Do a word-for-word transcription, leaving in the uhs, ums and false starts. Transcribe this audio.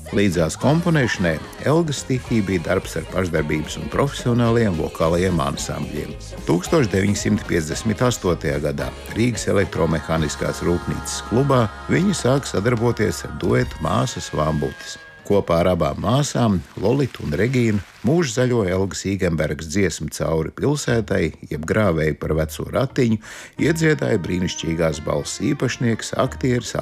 Līdzās komponēšanai Elgas stihija bija darbs ar pašdarbības un profesionāliem vokālajiem ansambļiem. tūkstoš deviņi simti piecdesmit astotajā gadā Rīgas elektromehāniskās rūpnīcas klubā viņi sāk sadarboties ar duetu Māsas Vambutis. Kopā ar abām māsām, Lolitu un Regīnu, mūža zaļo Elgas Īgenbergas dziesmu Cauri pilsētai, jeb Grāvēju par veco ratiņu, iedziedāja brīnišķīgās balss īpašnieks, aktieris